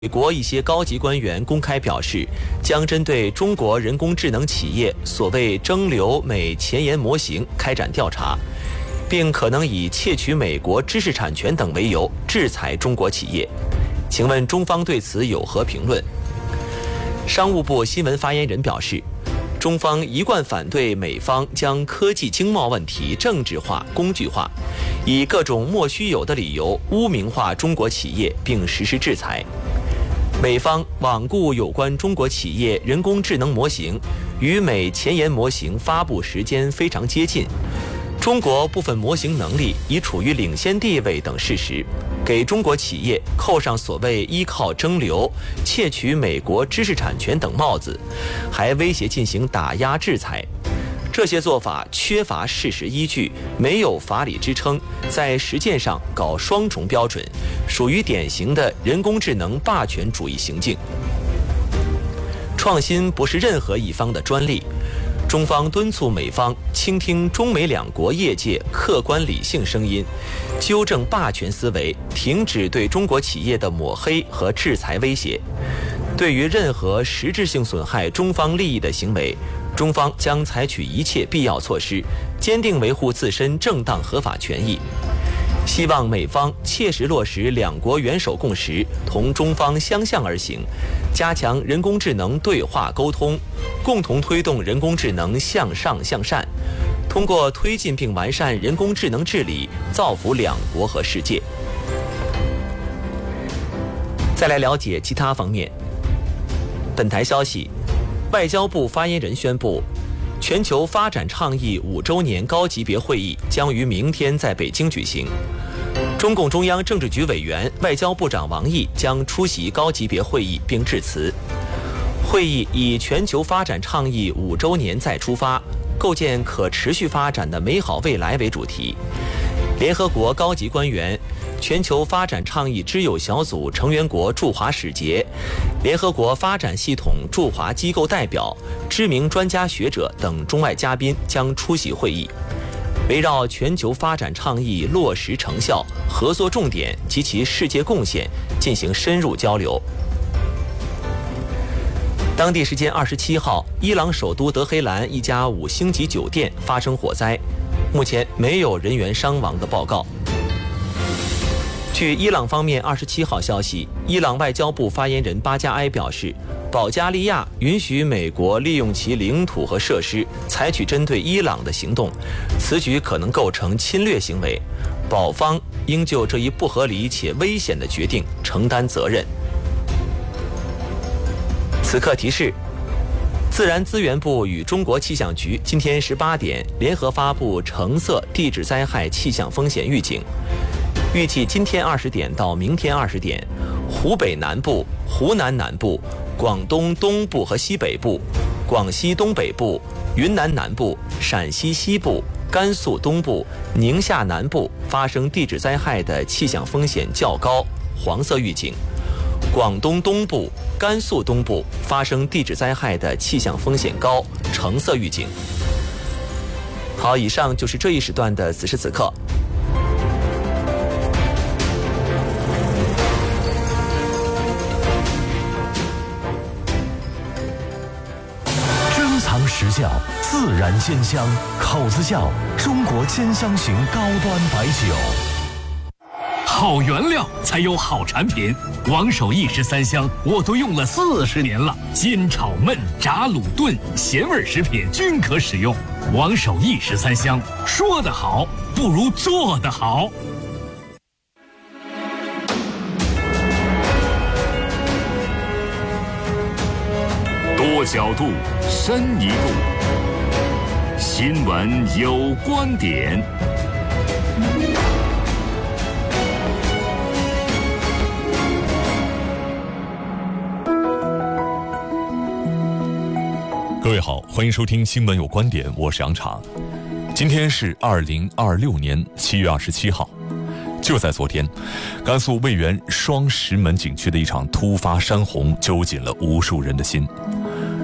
美国一些高级官员公开表示，将针对中国人工智能企业所谓蒸馏美前沿模型开展调查，并可能以窃取美国知识产权等为由制裁中国企业。请问中方对此有何评论？商务部新闻发言人表示，中方一贯反对美方将科技经贸问题政治化、工具化，以各种莫须有的理由污名化中国企业，并实施制裁。美方罔顾有关中国企业人工智能模型与美前沿模型发布时间非常接近，中国部分模型能力已处于领先地位等事实，给中国企业扣上所谓依靠蒸馏、窃取美国知识产权等帽子，还威胁进行打压制裁。这些做法缺乏事实依据，没有法理支撑，在实践上搞双重标准，属于典型的人工智能霸权主义行径。创新不是任何一方的专利，中方敦促美方倾听中美两国业界客观理性声音，纠正霸权思维，停止对中国企业的抹黑和制裁威胁。对于任何实质性损害中方利益的行为，中方将采取一切必要措施，坚定维护自身正当合法权益。希望美方切实落实两国元首共识，同中方相向而行，加强人工智能对话沟通，共同推动人工智能向上向善，通过推进并完善人工智能治理，造福两国和世界。再来了解其他方面。本台消息，外交部发言人宣布，全球发展倡议5周年高级别会议将于明天在北京举行。中共中央政治局委员、外交部长王毅将出席高级别会议并致辞。会议以全球发展倡议5周年再出发，构建可持续发展的美好未来为主题。联合国高级官员、全球发展倡议知友小组成员国驻华使节、联合国发展系统驻华机构代表、知名专家学者等中外嘉宾将出席会议，围绕全球发展倡议落实成效、合作重点及其世界贡献进行深入交流。当地时间27号，伊朗首都德黑兰一家5星级酒店发生火灾，目前没有人员伤亡的报告。据伊朗方面27号消息，伊朗外交部发言人巴加埃表示，保加利亚允许美国利用其领土和设施采取针对伊朗的行动，此举可能构成侵略行为，保方应就这一不合理且危险的决定承担责任。此刻提示，自然资源部与中国气象局今天18点联合发布橙色地质灾害气象风险预警。预计今天20点到明天20点，湖北南部、湖南南部、广东东部和西北部、广西东北部、云南南部、陕西西部、甘肃东部、宁夏南部发生地质灾害的气象风险较高，黄色预警；广东东部、甘肃东部发生地质灾害的气象风险高，橙色预警。好，以上就是这一时段的此时此刻。 时效，自然鲜香，口子窖中国鲜香型高端白酒。 好原料才有好产品，王守义13香我都用了40年了，煎炒焖炸卤炖咸味食品均可使用。王守义13香，说得好不如做得好。 多角度，深一度。新闻有观点。 各位好，欢迎收听新闻有观点，我是杨常。今天是2026年7月27号。就在昨天，甘肃渭源双石门景区的一场突发山洪揪紧了无数人的心。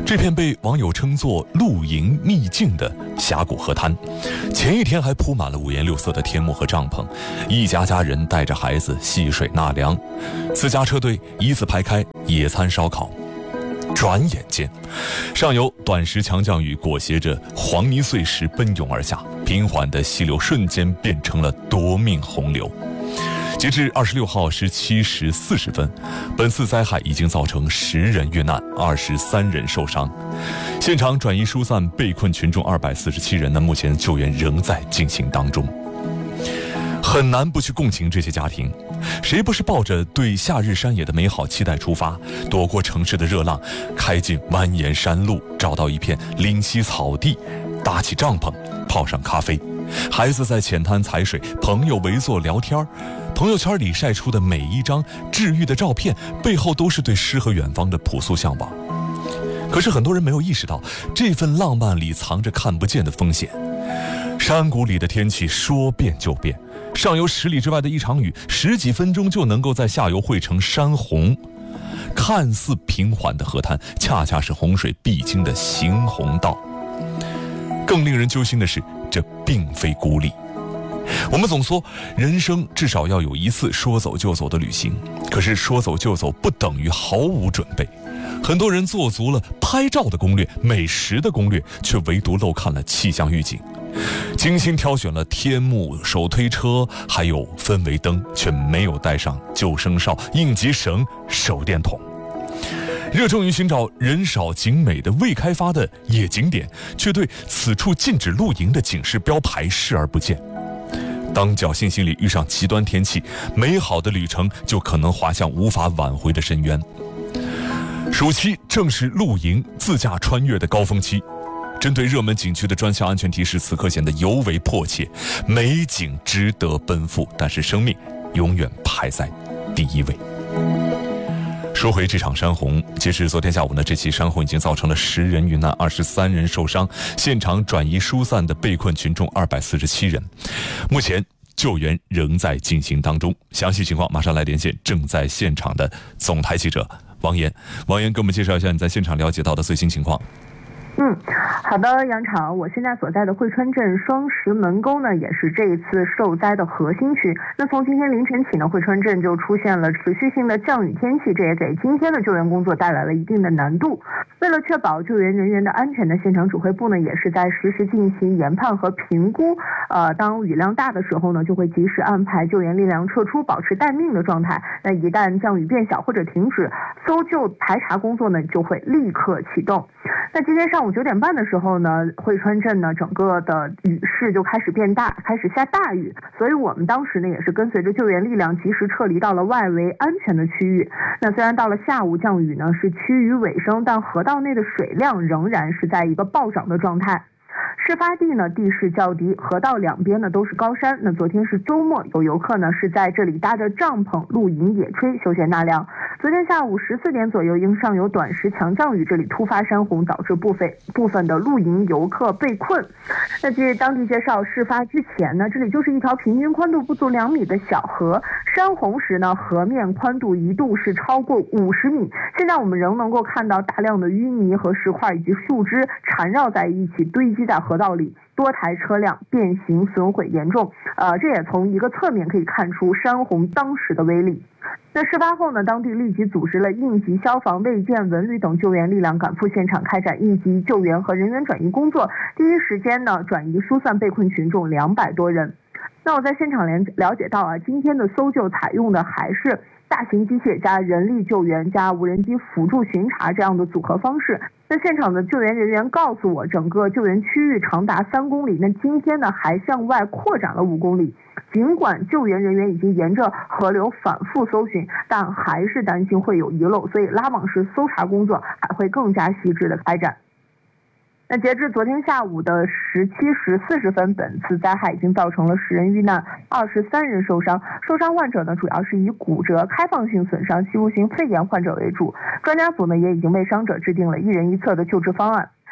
这片被网友称作露营秘境的峡谷河滩，前一天还铺满了五颜六色的天幕和帐篷，一家家人带着孩子戏水纳凉，私家车队一字排开野餐烧烤。转眼间，上游短时强降雨裹挟着黄泥碎石奔涌而下，平缓的溪流瞬间变成了夺命洪流。截至26号17时40分，本次灾害已经造成10人遇难，23人受伤。现场转移疏散被困群众247人呢，目前救援仍在进行当中。很难不去共情这些家庭，谁不是抱着对夏日山野的美好期待出发，躲过城市的热浪，开进蜿蜒山路，找到一片临溪草地，搭起帐篷，泡上咖啡，孩子在浅滩踩水，朋友围坐聊天，朋友圈里晒出的每一张治愈的照片，背后都是对诗和远方的朴素向往。可是很多人没有意识到，这份浪漫里藏着看不见的风险。山谷里的天气说变就变，上游10里之外的一场雨，10几分钟就能够在下游汇成山洪。看似平缓的河滩，恰恰是洪水必经的行洪道。更令人揪心的是，这并非孤立。我们总说人生至少要有一次说走就走的旅行，可是说走就走不等于毫无准备。很多人做足了拍照的攻略、美食的攻略，却唯独漏看了气象预警，精心挑选了天幕、手推车还有氛围灯，却没有带上救生哨、应急绳、手电筒。热衷于寻找人少景美的未开发的野景点，却对此处禁止露营的警示标牌视而不见。当侥幸心理遇上极端天气，美好的旅程就可能滑向无法挽回的深渊。暑期正是露营自驾穿越的高峰期，针对热门景区的专项安全提示此刻显得尤为迫切。美景值得奔赴，但是生命永远排在第一位。说回这场山洪，截至昨天下午呢，这起山洪已经造成了10人遇难，23人受伤，现场转移疏散的被困群众247人，目前救援仍在进行当中。详细情况马上来连线正在现场的总台记者王岩。王岩，给我们介绍一下你在现场了解到的最新情况。 好的，杨场，我现在所在的汇川镇双石门沟呢，也是这一次受灾的核心区。那从今天凌晨起呢，汇川镇就出现了持续性的降雨天气，这也给今天的救援工作带来了一定的难度。为了确保救援人员的安全呢，现场指挥部呢也是在实时进行研判和评估。当雨量大的时候呢，就会及时安排救援力量撤出，保持待命的状态。那一旦降雨变小或者停止，搜救排查工作呢就会立刻启动。那今天上午9点半的时候呢，汇川镇呢整个的雨势就开始变大，开始下大雨，所以我们当时呢也是跟随着救援力量及时撤离到了外围安全的区域。那虽然到了下午降雨呢是趋于尾声，但河道内的水量仍然是在一个暴涨的状态。事发地呢地势较低，河道两边呢都是高山。那昨天是周末，有游客呢是在这里搭着帐篷露营野炊休闲纳凉。昨天下午14点左右，因上游短时强降雨，这里突发山洪，导致部分的露营游客被困。那据当地介绍，事发之前呢，这里就是一条平均宽度不足2米的小河，山洪时呢，河面宽度一度是超过50米。现在我们仍能够看到大量的淤泥和石块以及树枝缠绕在一起，堆积在河道里，多台车辆变形损毁严重。这也从一个侧面可以看出山洪当时的威力。那事发后呢，当地立即组织了应急消防、卫健、文旅等救援力量赶赴现场，开展应急救援和人员转移工作。第一时间呢，转移疏散被困群众200多人。那我在现场了解到今天的搜救采用的还是大型机械加人力救援加无人机辅助巡查这样的组合方式。那现场的救援人员告诉我，整个救援区域长达3公里，那今天呢还向外扩展了5公里。尽管救援人员已经沿着河流反复搜寻，但还是担心会有遗漏，所以拉网式搜查工作还会更加细致的开展。那截至昨天下午的17时40分，本次灾害已经造成了10人遇难，23人受伤。受伤患者呢，主要是以骨折、开放性损伤、吸入性肺炎患者为主。专家组呢也已经为伤者制定了1人1侧的救治方案。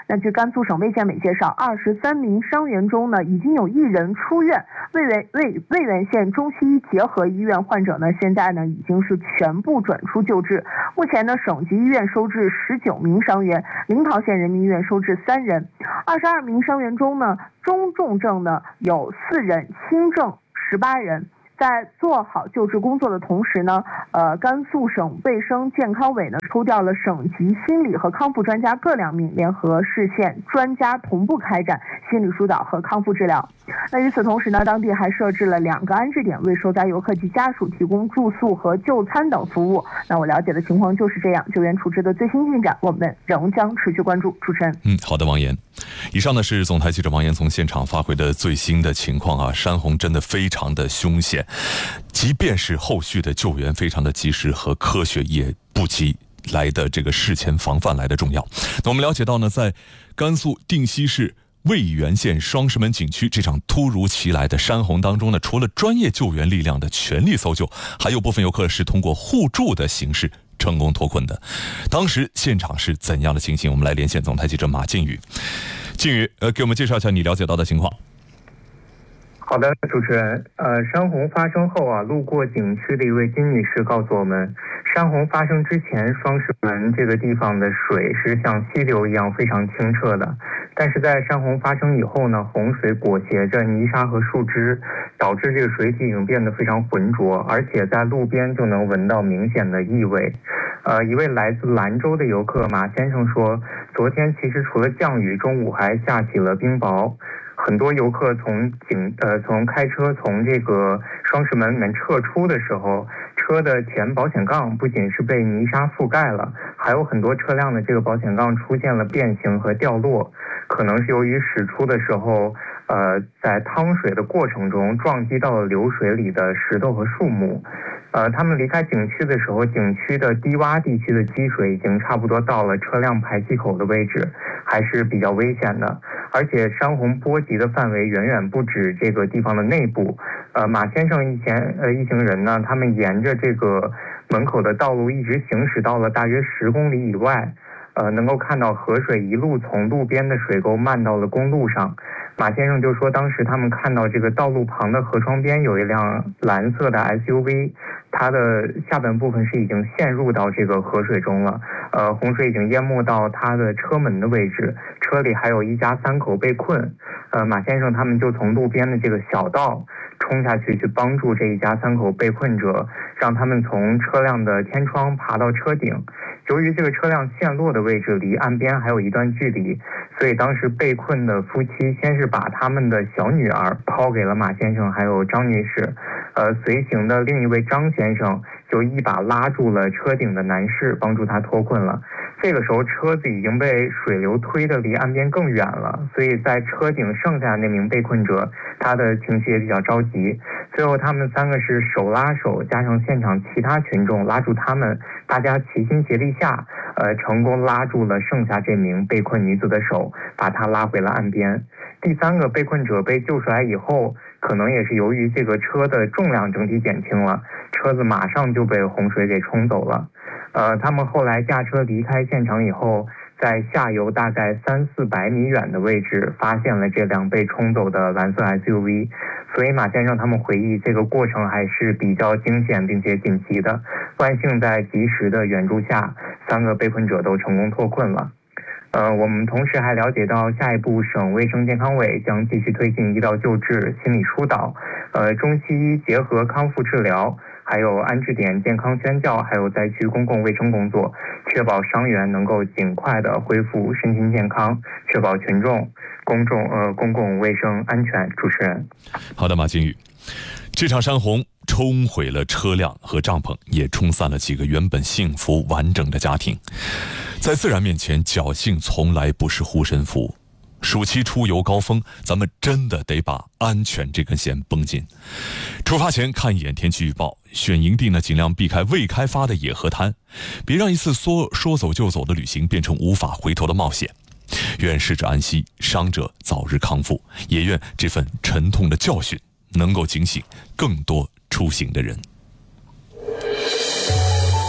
那据甘肃省卫健委介绍，23名伤员中呢，已经有1人出院。渭源县中西医结合医院患者呢，现在呢已经是全部转出救治。目前呢，省级医院收治19名伤员，临洮县人民医院收治3人。22名伤员中呢，中重症的有4人，轻症18人。在做好救治工作的同时呢，甘肃省卫生健康委呢抽调了省级心理和康复专家各2名，联合市县专家同步开展心理疏导和康复治疗。那与此同时呢，当地还设置了2个安置点，为受灾游客及家属提供住宿和就餐等服务。那我了解的情况就是这样，救援处置的最新进展，我们仍将持续关注。主持人， 好的，王岩。以上呢是总台记者王岩从现场发回的最新的情况啊，山洪真的非常的凶险，即便是后续的救援非常的及时和科学，也不及来的这个事前防范来的重要。那我们了解到呢，在甘肃定西市渭源县双石门景区这场突如其来的山洪当中呢，除了专业救援力量的全力搜救，还有部分游客是通过互助的形式成功脱困的。当时现场是怎样的情形？我们来连线总台记者马靖宇。靖宇，给我们介绍一下你了解到的情况。 好的，主持人，山洪发生后啊，路过景区的一位金女士告诉我们，山洪发生之前，双石门这个地方的水是像溪流一样非常清澈的，但是在山洪发生以后呢，洪水裹挟着泥沙和树枝，导致这个水体已经变得非常浑浊，而且在路边就能闻到明显的异味。一位来自兰州的游客马先生说，昨天其实除了降雨，中午还下起了冰雹。很多游客从开车从这个双石门里面撤出的时候，车的前保险杠不仅是被泥沙覆盖了，还有很多车辆的这个保险杠出现了变形和掉落，可能是由于驶出的时候在趟水的过程中撞击到了流水里的石头和树木。他们离开景区的时候，景区的低洼地区的积水已经差不多到了车辆排气口的位置，还是比较危险的。而且山洪波及的范围远远不止这个地方的内部。马先生一行人呢，他们沿着这个门口的道路一直行驶到了大约10公里以外，能够看到河水一路从路边的水沟漫到了公路上。马先生就说，当时他们看到这个道路旁的河床边有一辆蓝色的 SUV， 它的下半部分是已经陷入到这个河水中了，洪水已经淹没到它的车门的位置，车里还有一家3口被困。马先生他们就从路边的这个小道冲下去帮助这一家3口被困者，让他们从车辆的天窗爬到车顶。由于这个车辆陷落的位置离岸边还有一段距离，所以当时被困的夫妻先是把他们的小女儿抛给了马先生还有张女士，随行的另一位张先生就一把拉住了车顶的男士，帮助他脱困了。这个时候车子已经被水流推得离岸边更远了，所以在车顶剩下那名被困者，他的情绪也比较着急。最后他们3个是手拉手，加上现场其他群众拉住他们，大家齐心协力下，成功拉住了剩下这名被困女子的手，把她拉回了岸边。第3个被困者被救出来以后，可能也是由于这个车的重量整体减轻了，车子马上就被洪水给冲走了。他们后来驾车离开现场以后，在下游大概300-400米远的位置发现了这辆被冲走的蓝色 SUV， 所以马先生他们回忆，这个过程还是比较惊险并且紧急的。万幸在及时的援助下，3个被困者都成功脱困了。我们同时还了解到，下一步省卫生健康委将继续推进医疗救治、心理疏导，中西医结合康复治疗，还有安置点健康宣教，还有灾区公共卫生工作，确保伤员能够尽快的恢复身心健康，确保群众、公共卫生安全。主持人， 好的，马金宇。这场山洪冲毁了车辆和帐篷，也冲散了几个原本幸福完整的家庭。在自然面前，侥幸从来不是护身符。暑期出游高峰，咱们真的得把安全这根弦绷紧。出发前看一眼天气预报，选营地呢尽量避开未开发的野河滩，别让一次说走就走的旅行变成无法回头的冒险。愿逝者安息，伤者早日康复，也愿这份沉痛的教训能够警醒更多出行的人。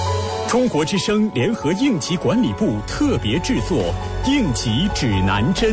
中国之声联合应急管理部特别制作《应急指南针》。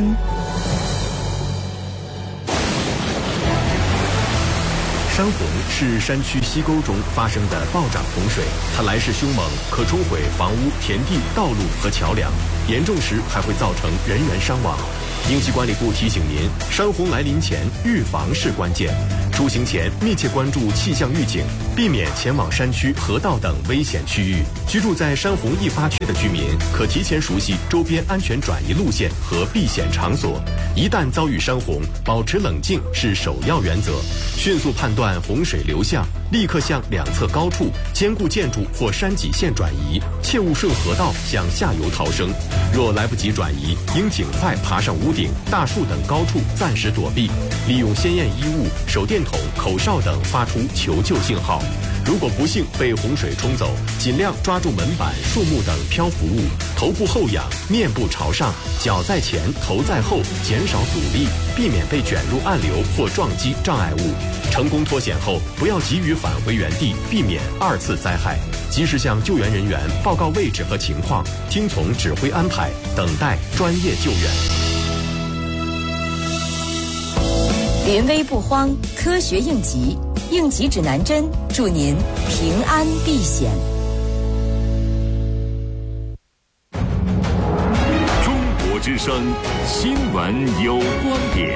山洪是山区溪沟中发生的暴涨洪水，它来势凶猛，可冲毁房屋、田地、道路和桥梁，严重时还会造成人员伤亡。应急管理部提醒您，山洪来临前预防是关键。出行前密切关注气象预警，避免前往山区、河道等危险区域。居住在山洪易发区的居民，可提前熟悉周边安全转移路线和避险场所。一旦遭遇山洪，保持冷静是首要原则。迅速判断洪水流向，立刻向两侧高处、坚固建筑或山脊线转移，切勿顺河道向下游逃生。若来不及转移，应尽快爬上屋顶、大树等高处暂时躲避，利用鲜艳衣物、手电筒、口哨等发出求救信号。如果不幸被洪水冲走，尽量抓住门板、树木等漂浮物，头部后仰，面部朝上，脚在前，头在后，减少阻力，避免被卷入暗流或撞击障碍物。成功脱险后，不要急于返回原地，避免二次灾害。及时向救援人员报告位置和情况，听从指挥安排，等待专业救援。 临危不慌，科学应急，应急指南针，祝您平安避险。 中国之声新闻有观点。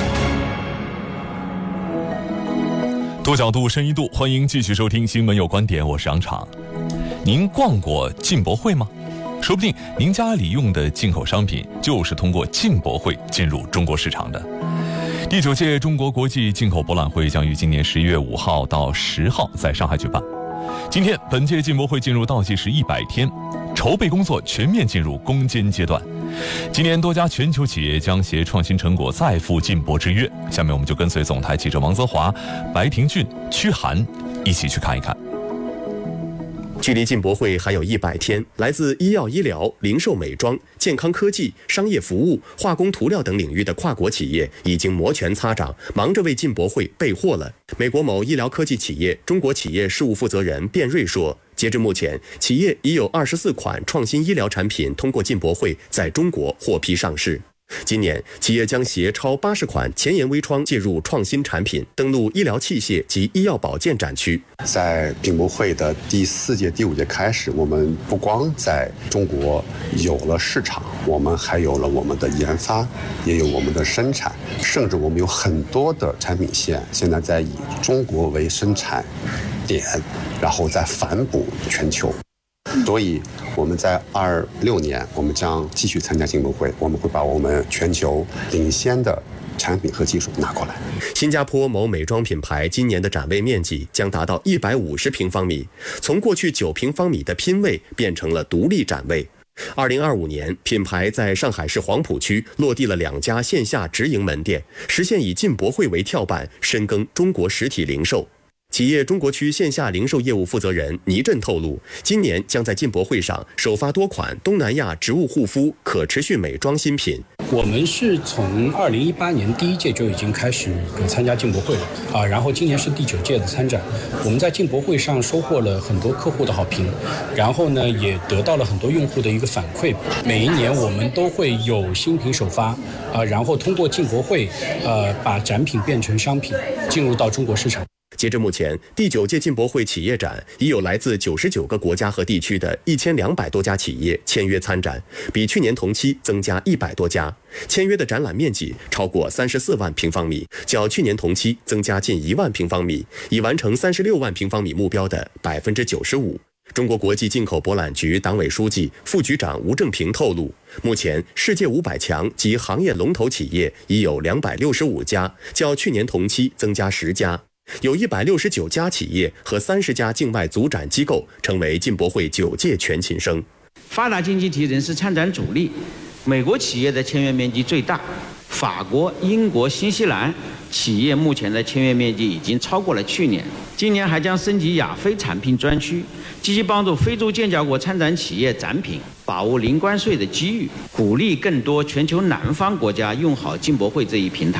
多角度、深一度，欢迎继续收听《新闻有观点》，我是杨昶。您逛过进博会吗？说不定您家里用的进口商品就是通过进博会进入中国市场的。第9届中国国际进口博览会将于今年11月5号到10号在上海举办。今天，本届进博会进入倒计时100天，筹备工作全面进入攻坚阶段。今年多家全球企业将携创新成果再赴进博之约。下面我们就跟随总台记者王泽华、白廷俊、屈涵一起去看一看。 距离进博会还有100天，来自医药医疗、零售美妆、健康科技、商业服务、化工涂料等领域的跨国企业已经摩拳擦掌，忙着为进博会备货了。美国某医疗科技企业中国企业事务负责人卞瑞说，截至目前，企业已有24款创新医疗产品通过进博会在中国获批上市。今年，企业将携超80款前沿微创介入创新产品，登陆医疗器械及医药保健展区。 在进博会的第4届、第5届开始，我们不光在中国有了市场，我们还有了我们的研发，也有我们的生产，甚至我们有很多的产品线现在在以中国为生产点，然后再反哺全球。所以我们在26年，我们将继续参加进博会，我们会把我们全球领先的产品和技术拿过来。 新加坡某美妆品牌今年的展位面积将达到150平方米，从过去9平方米的拼位变成了独立展位。2025年，品牌在上海市黄浦区落地了2家线下直营门店，实现以进博会为跳板，深耕中国实体零售。企业中国区线下零售业务负责人倪震透露，今年将在进博会上首发多款东南亚植物护肤、可持续美妆新品。 我们是从2018年第1届就已经开始参加进博会了然后今年是第9届的参展。我们在进博会上收获了很多客户的好评，然后呢也得到了很多用户的一个反馈。每一年我们都会有新品首发然后通过进博会把展品变成商品，进入到中国市场。 截至目前，第9届进博会企业展已有来自99个国家和地区的1200多家企业签约参展，比去年同期增加100多家。签约的展览面积超过34万平方米，较去年同期增加近1万平方米，已完成36万平方米目标的95%。中国国际进口博览局党委书记、副局长吴正平透露，目前世界500强及行业龙头企业已有265家，较去年同期增加10家。有169家企业和30家境外组展机构成为进博会9届全勤生。 发达经济体仍是参展主力，美国企业的签约面积最大，法国、英国、新西兰企业目前的签约面积已经超过了去年。今年还将升级亚非产品专区，积极帮助非洲建交国参展企业展品，把握零关税的机遇，鼓励更多全球南方国家用好进博会这一平台。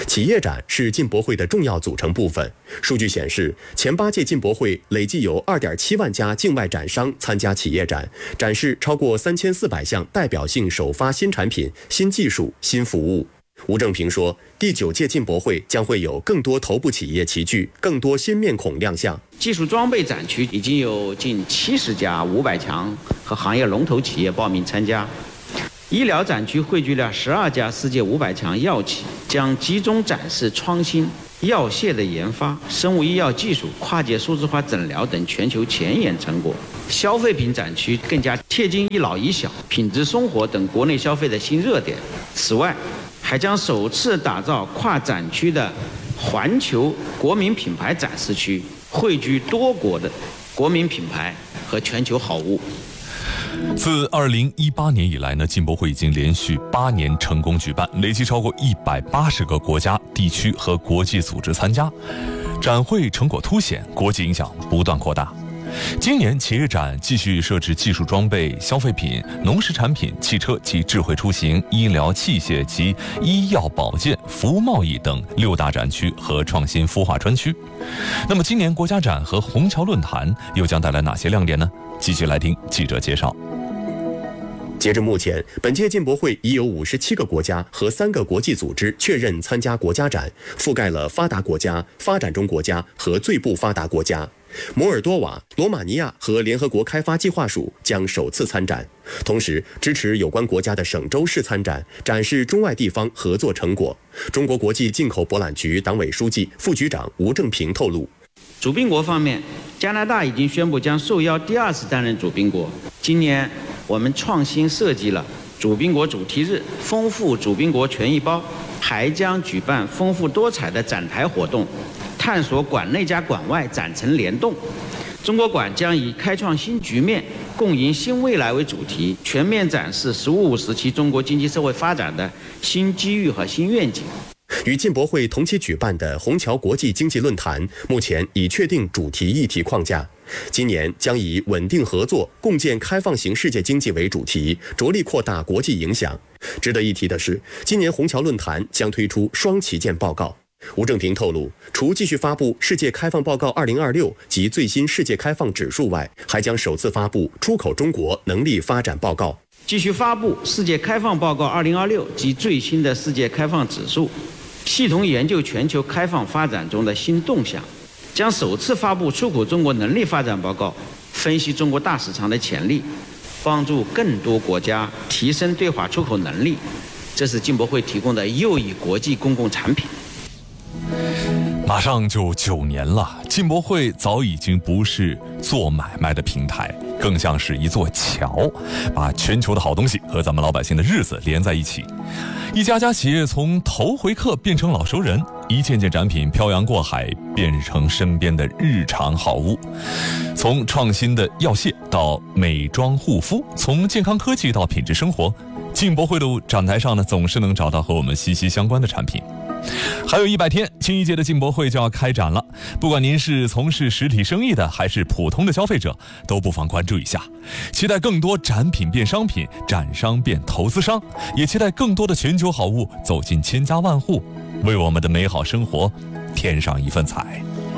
企业展是进博会的重要组成部分。数据显示，前8届进博会累计有2.7万家境外展商参加企业展，展示超过3400项代表性首发新产品、新技术、新服务。吴正平说，第9届进博会将会有更多头部企业齐聚，更多新面孔亮相。 技术装备展区已经有近70家500强和行业龙头企业报名参加。医疗展区汇聚了12家世界500强药企，将集中展示创新、药械的研发、生物医药技术、跨界数字化诊疗等全球前沿成果。消费品展区更加贴近一老一小、品质生活等国内消费的新热点。此外，还将首次打造跨展区的环球国民品牌展示区，汇聚多国的国民品牌和全球好物。 自2018年以来呢，进博会已经连续8年成功举办，累计超过180个国家、地区和国际组织参加，展会成果凸显，国际影响不断扩大。今年企业展继续设置技术装备、消费品、农食产品、汽车及智慧出行、医疗器械及医药保健、服务贸易等6大展区和创新孵化专区。那么今年国家展和虹桥论坛又将带来哪些亮点呢？继续来听记者介绍。 截至目前，本届进博会已有57个国家和3个国际组织确认参加国家展，覆盖了发达国家、发展中国家和最不发达国家。摩尔多瓦、罗马尼亚和联合国开发计划署将首次参展，同时支持有关国家的省州市参展，展示中外地方合作成果。中国国际进口博览局党委书记、副局长吴正平透露， 主宾国方面，加拿大已经宣布将受邀第2次担任主宾国。今年我们创新设计了主宾国主题日，丰富主宾国权益包，还将举办丰富多彩的展台活动，探索馆内加馆外展陈联动。中国馆将以开创新局面、共赢新未来为主题，全面展示“15+5”时期中国经济社会发展的新机遇和新愿景。 与进博会同期举办的虹桥国际经济论坛，目前已确定主题议题框架。今年将以稳定合作、共建开放型世界经济为主题，着力扩大国际影响。值得一提的是，今年虹桥论坛将推出双旗舰报告。吴正平透露，除继续发布《世界开放报告2026》及最新世界开放指数外，还将首次发布出口中国能力发展报告。 继续发布《世界开放报告2026》及最新的世界开放指数，系统研究全球开放发展中的新动向。将首次发布出口中国能力发展报告，分析中国大市场的潜力，帮助更多国家提升对华出口能力。这是进博会提供的又一国际公共产品。 马上就9年了，进博会早已经不是做买卖的平台，更像是一座桥，把全球的好东西和咱们老百姓的日子连在一起。一家家企业从头回客变成老熟人，一件件展品漂洋过海，变成身边的日常好物。从创新的药械到美妆护肤，从健康科技到品质生活，进博会的展台上呢，总是能找到和我们息息相关的产品。还有100天，新一届的进博会就要开展了。不管您是从事实体生意的，还是普通的消费者，都不妨关注一下。期待更多展品变商品，展商变投资商，也期待更多的全球好物走进千家万户，为我们的美好生活添上一份彩。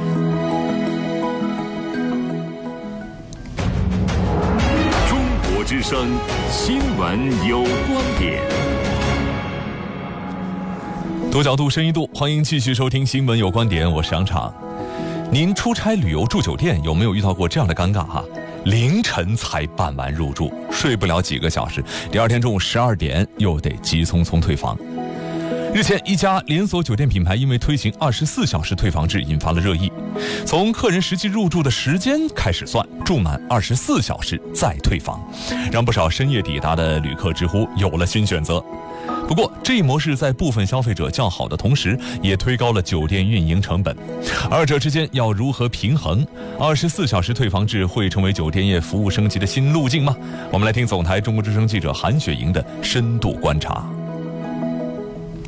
中国之声新闻有观点。 多角度深一度，欢迎继续收听新闻有观点，我是杨昶。您出差旅游住酒店有没有遇到过这样的尴尬哈？凌晨才办完入住，睡不了几个小时，第2天中午12点又得急匆匆退房。日前，一家连锁酒店品牌因为推行24小时退房制引发了热议，从客人实际入住的时间开始算，住满24小时再退房，让不少深夜抵达的旅客直呼有了新选择。不过，这一模式在部分消费者叫好的同时，也推高了酒店运营成本。二者之间要如何平衡？24小时退房制会成为酒店业服务升级的新路径吗？我们来听总台中国之声记者韩雪莹的深度观察。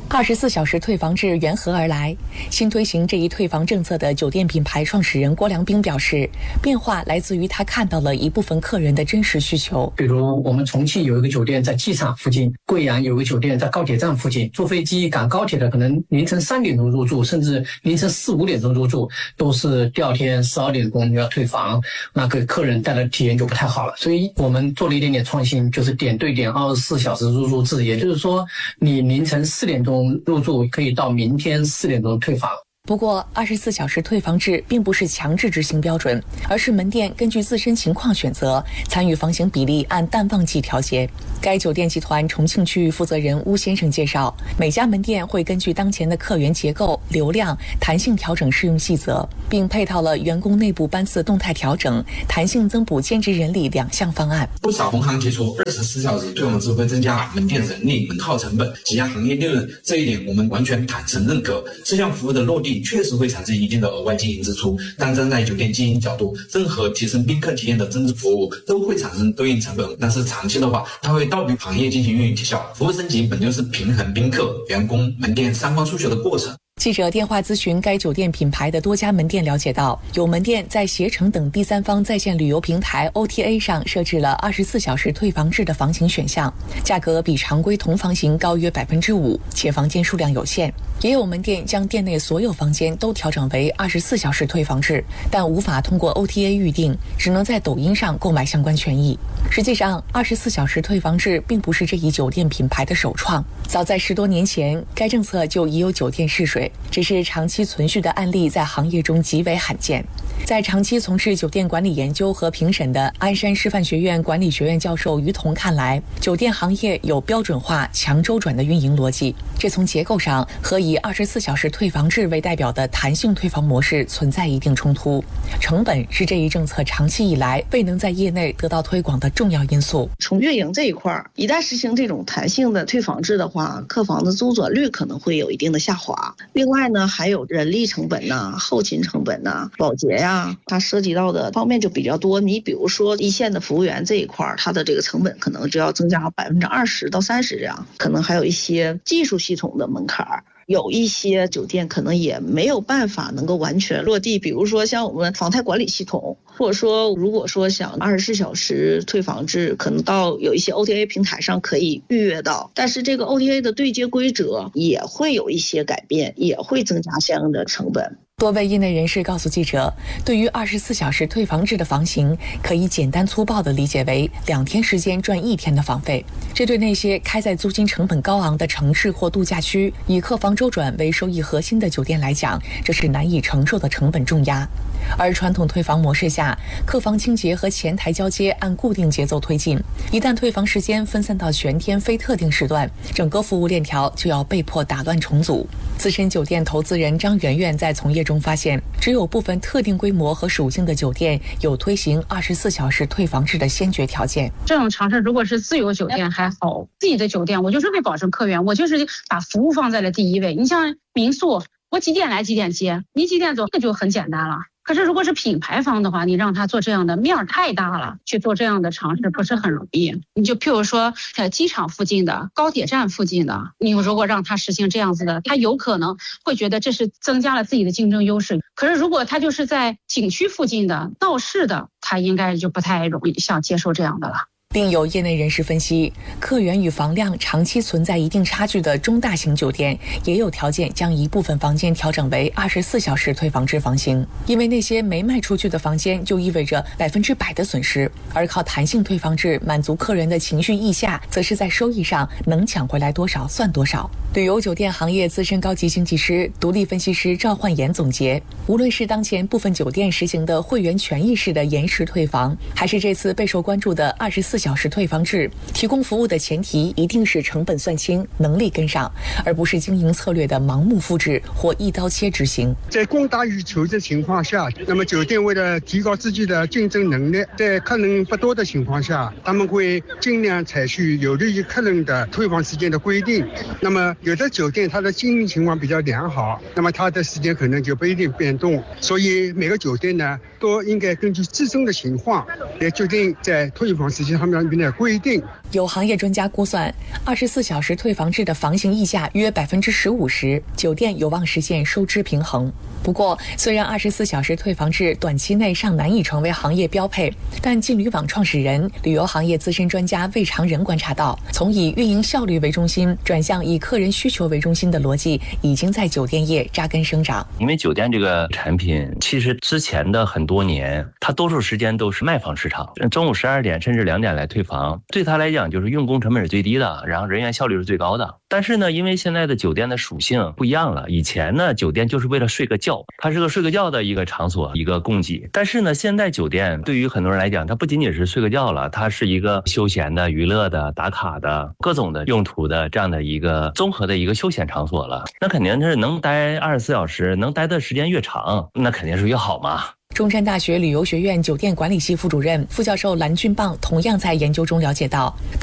24小时退房制缘何而来？新推行这一退房政策的酒店品牌创始人郭良斌表示，变化来自于他看到了一部分客人的真实需求。 比如我们重庆有一个酒店在机场附近，贵阳有一个酒店在高铁站附近，坐飞机赶高铁的可能凌晨3点钟入住，甚至凌晨4、5点钟入住，都是第二天12点钟要退房，那个客人带来的体验就不太好了。所以我们做了一点点创新，就是点对点24小时入住制，也就是说你凌晨4点钟入住可以到明天4点钟退房。 不过，24小时退房制并不是强制执行标准，而是门店根据自身情况选择，参与房型比例按淡旺季调节。该酒店集团重庆区域负责人邬先生介绍，每家门店会根据当前的客源结构、流量，弹性调整适用细则，并配套了员工内部班次动态调整、弹性增补兼职人力2项方案。 不少同行提出，24小时退房制会增加门店人力、门号成本，挤压行业利润，这一点我们完全坦诚认可。这项服务的落地确实会产生一定的额外经营支出，但站在酒店经营角度，任何提升宾客体验的增值服务都会产生对应成本，但是长期的话，它会倒逼行业进行运营提效。服务升级本就是平衡宾客、员工、门店3方诉求的过程。 记者电话咨询该酒店品牌的多家门店，了解到，有门店在携程等第三方在线旅游平台 OTA 上设置了24小时退房制的房型选项，价格比常规同房型高约5%，且房间数量有限。也有门店将店内所有房间都调整为24小时退房制，但无法通过 OTA 预订，只能在抖音上购买相关权益。实际上，24小时退房制并不是这一酒店品牌的首创，早在10多年前，该政策就已有酒店试水，只是长期存续的案例在行业中极为罕见。在长期从事酒店管理研究和评审的鞍山师范学院管理学院教授于彤看来，酒店行业有标准化、强周转的运营逻辑，这从结构上和以24小时退房制为代表的弹性退房模式存在一定冲突。成本是这一政策长期以来未能在业内得到推广的重要因素。 从运营这一块，一旦实行这种弹性的退房制的话，客房的周转率可能会有一定的下滑。另外呢，还有人力成本呐、后勤成本呐、保洁呀，它涉及到的方面就比较多。你比如说一线的服务员这一块，它的这个成本可能就要增加20%到30%这样，可能还有一些技术系统的门槛。有一些酒店可能也没有办法能够完全落地，比如说像我们房贷管理系统，或者说如果说想24小时退房制，可能到有一些 OTA 平台上可以预约到，但是这个 OTA 的对接规则也会有一些改变，也会增加相应的成本。 多位业内人士告诉记者，对于24小时退房制的房型，可以简单粗暴地理解为2天时间赚1天的房费。这对那些开在租金成本高昂的城市或度假区，以客房周转为收益核心的酒店来讲，这是难以承受的成本重压。而传统退房模式下，客房清洁和前台交接按固定节奏推进，一旦退房时间分散到全天非特定时段，整个服务链条就要被迫打乱重组。资深酒店投资人张媛媛在从业中发现，只有部分特定规模和属性的酒店有推行24小时退房制的先决条件。 这种尝试如果是自有酒店还好，自己的酒店我就是为保证客源，我就是把服务放在了第一位。你像民宿，我几点来几点接，你几点走，这就很简单了。可是如果是品牌方的话，你让他做这样的面太大了，去做这样的尝试不是很容易。你就譬如说机场附近的、高铁站附近的，你如果让他实行这样子的，他有可能会觉得这是增加了自己的竞争优势。可是如果他就是在景区附近的、闹市的，他应该就不太容易想接受这样的了。 另有业内人士分析，客源与房量长期存在一定差距的中大型酒店，也有条件将一部分房间调整为24小时退房制房型，因为那些没卖出去的房间就意味着100%的损失，而靠弹性退房制满足客人的情绪溢价，则是在收益上能抢回来多少算多少。旅游酒店行业资深高级经济师、独立分析师赵焕言总结，无论是当前部分酒店实行的会员权益式的延时退房，还是这次备受关注的24小时退房制，提供服务的前提一定是成本算清、能力跟上，而不是经营策略的盲目复制或一刀切执行。 在供大于求的情况下，那么酒店为了提高自己的竞争能力，在客人不多的情况下，他们会尽量采取有利于客人的退房时间的规定。那么有的酒店它的经营情况比较良好，那么它的时间可能就不一定变动。所以每个酒店呢，都应该根据自身的情况来决定在退房时间上上面的规定。 有行业专家估算，24小时退房制的房型溢价约15%时，酒店有望实现收支平衡。不过，虽然24小时退房制短期内尚难以成为行业标配，但劲旅网创始人、旅游行业资深专家魏长仁观察到，从以运营效率为中心转向以客人需求为中心的逻辑，已经在酒店业扎根生长。 因为酒店这个产品，其实之前的很多年，它多数时间都是卖房市场，中午12点甚至2点来退房，对他来讲就是用工成本是最低的，然后人员效率是最高的。但是呢，因为现在的酒店的属性不一样了，以前呢，酒店就是为了睡个觉，它是个睡个觉的一个场所，一个供给。但是呢，现在酒店对于很多人来讲，它不仅仅是睡个觉了，它是一个休闲的、娱乐的、打卡的各种的用途的这样的一个综合的一个休闲场所了。那肯定是能待24小时，能待的时间越长，那肯定是越好嘛。 中山大学旅游学院酒店管理系副主任、副教授蓝俊棒同样在研究中了解到，